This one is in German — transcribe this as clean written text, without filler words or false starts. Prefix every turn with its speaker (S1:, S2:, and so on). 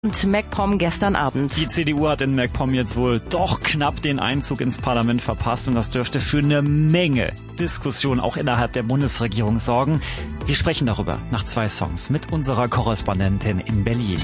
S1: Und MacPom gestern Abend.
S2: Die CDU hat in MacPom jetzt wohl doch knapp den Einzug ins Parlament verpasst und das dürfte für eine Menge Diskussion auch innerhalb der Bundesregierung sorgen. Wir sprechen darüber nach 2 Songs mit unserer Korrespondentin in Berlin.